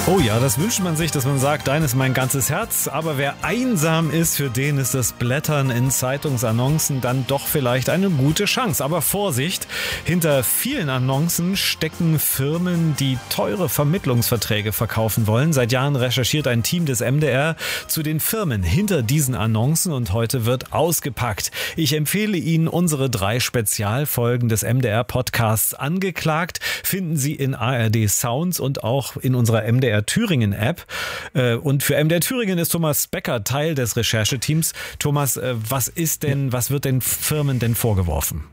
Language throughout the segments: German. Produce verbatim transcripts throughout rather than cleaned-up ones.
Oh ja, das wünscht man sich, dass man sagt, dein ist mein ganzes Herz. Aber wer einsam ist, für den ist das Blättern in Zeitungsannoncen dann doch vielleicht eine gute Chance. Aber Vorsicht, hinter vielen Annoncen stecken Firmen, die teure Vermittlungsverträge verkaufen wollen. Seit Jahren recherchiert ein Team des M D R zu den Firmen hinter diesen Annoncen und heute wird ausgepackt. Ich empfehle Ihnen unsere drei Spezialfolgen des M D R-Podcasts Angeklagt. Finden Sie in A R D Sounds und auch in unserer M D R Thüringen App. Und für M D R Thüringen ist Thomas Becker Teil des Rechercheteams. Thomas, was ist denn, was wird den Firmen denn vorgeworfen?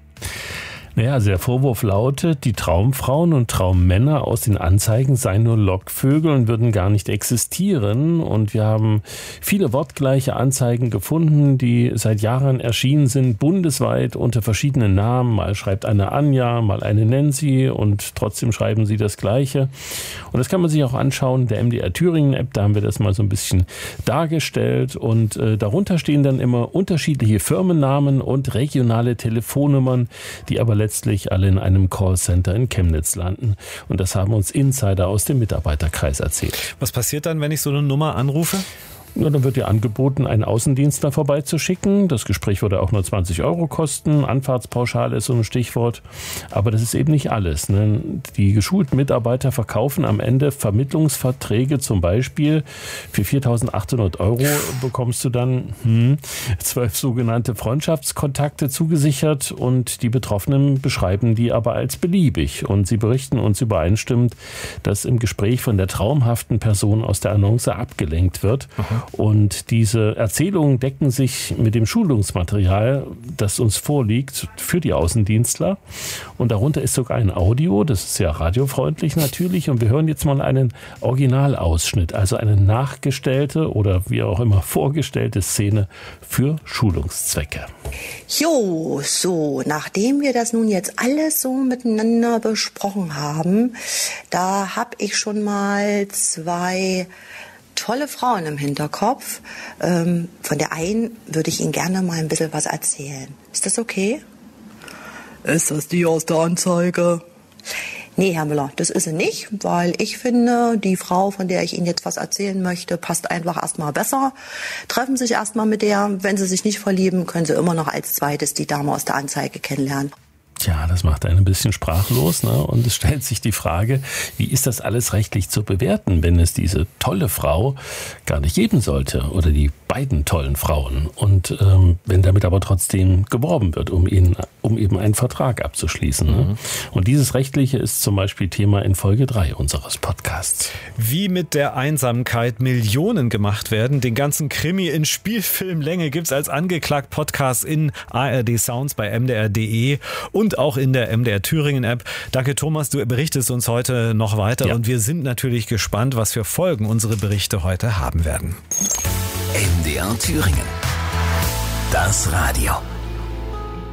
Naja, also der Vorwurf lautet, die Traumfrauen und Traummänner aus den Anzeigen seien nur Lockvögel und würden gar nicht existieren. Und wir haben viele wortgleiche Anzeigen gefunden, die seit Jahren erschienen sind, bundesweit unter verschiedenen Namen. Mal schreibt eine Anja, mal eine Nancy und trotzdem schreiben sie das Gleiche. Und das kann man sich auch anschauen, der M D R Thüringen App, da haben wir das mal so ein bisschen dargestellt. Und äh, darunter stehen dann immer unterschiedliche Firmennamen und regionale Telefonnummern, die aber letztlich alle in einem Callcenter in Chemnitz landen. Und das haben uns Insider aus dem Mitarbeiterkreis erzählt. Was passiert dann, wenn ich so eine Nummer anrufe? Ja, dann wird dir angeboten, einen Außendienstler vorbeizuschicken. Das Gespräch würde auch nur zwanzig Euro kosten. Anfahrtspauschale ist so ein Stichwort. Aber das ist eben nicht alles, ne? Die geschulten Mitarbeiter verkaufen am Ende Vermittlungsverträge, zum Beispiel für viertausendachthundert Euro bekommst du dann hm, zwölf sogenannte Freundschaftskontakte zugesichert und die Betroffenen beschreiben die aber als beliebig. Und sie berichten uns übereinstimmend, dass im Gespräch von der traumhaften Person aus der Annonce abgelenkt wird. Aha. Und diese Erzählungen decken sich mit dem Schulungsmaterial, das uns vorliegt für die Außendienstler. Und darunter ist sogar ein Audio, das ist ja radiofreundlich natürlich. Und wir hören jetzt mal einen Originalausschnitt, also eine nachgestellte oder wie auch immer vorgestellte Szene für Schulungszwecke. Jo, so, nachdem wir das nun jetzt alles so miteinander besprochen haben, da habe ich schon mal zwei tolle Frauen im Hinterkopf. Ähm, von der einen würde ich Ihnen gerne mal ein bisschen was erzählen. Ist das okay? Ist das die aus der Anzeige? Nee, Herr Müller, das ist sie nicht, weil ich finde, die Frau, von der ich Ihnen jetzt was erzählen möchte, passt einfach erstmal besser. Treffen Sie sich erstmal mit der. Wenn Sie sich nicht verlieben, können Sie immer noch als zweites die Dame aus der Anzeige kennenlernen. Tja, das macht einen ein bisschen sprachlos, ne? Und es stellt sich die Frage, wie ist das alles rechtlich zu bewerten, wenn es diese tolle Frau gar nicht geben sollte oder die beiden tollen Frauen und ähm, wenn damit aber trotzdem geworben wird, um, ihn, um eben einen Vertrag abzuschließen. Ne? Mhm. Und dieses Rechtliche ist zum Beispiel Thema in Folge drei unseres Podcasts. Wie mit der Einsamkeit Millionen gemacht werden, den ganzen Krimi in Spielfilmlänge gibt's als Angeklagt-Podcast in A R D Sounds bei M D R punkt de und auch in der M D R Thüringen App. Danke Thomas, du berichtest uns heute noch weiter ja. Und wir sind natürlich gespannt, was für Folgen unsere Berichte heute haben werden. M D R Thüringen. Das Radio.